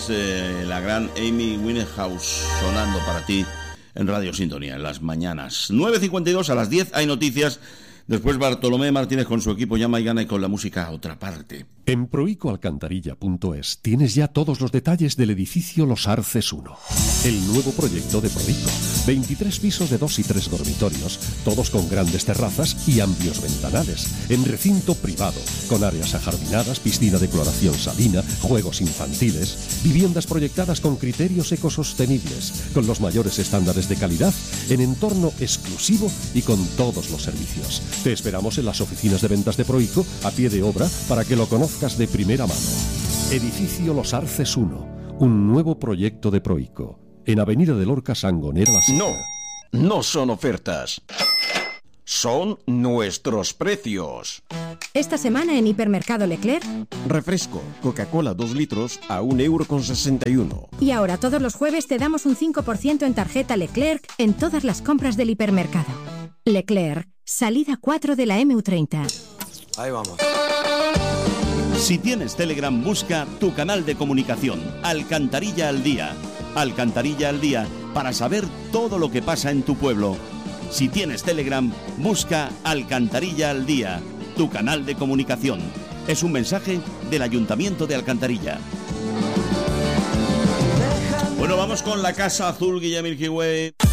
La gran Amy Winehouse sonando para ti en Radio Sintonía en las mañanas. 9:52, a las 10 hay noticias. Después Bartolomé Martínez con su equipo llama y gana, y con la música a otra parte. En proicoalcantarilla.es tienes ya todos los detalles del edificio Los Arces 1. El nuevo proyecto de Proico. 23 pisos de 2 y 3 dormitorios, todos con grandes terrazas y amplios ventanales, en recinto privado, con áreas ajardinadas, piscina de cloración salina, juegos infantiles, viviendas proyectadas con criterios ecosostenibles, con los mayores estándares de calidad, en entorno exclusivo y con todos los servicios. Te esperamos en las oficinas de ventas de Proico, a pie de obra, para que lo conozcas de primera mano. Edificio Los Arces 1, un nuevo proyecto de Proico, en Avenida de Lorca, Sangonera, La Sierra. No son ofertas. Son nuestros precios. Esta semana en Hipermercado Leclerc. Refresco, Coca-Cola 2 litros a 1,61 €. Y ahora todos los jueves te damos un 5% en tarjeta Leclerc en todas las compras del hipermercado. Leclerc, salida 4 de la MU30. Ahí vamos. Si tienes Telegram, busca tu canal de comunicación, Alcantarilla al Día. Alcantarilla al Día, para saber todo lo que pasa en tu pueblo. Si tienes Telegram, busca Alcantarilla al Día, tu canal de comunicación. Es un mensaje del Ayuntamiento de Alcantarilla. Bueno, vamos con la Casa Azul, Guilla Milky Way.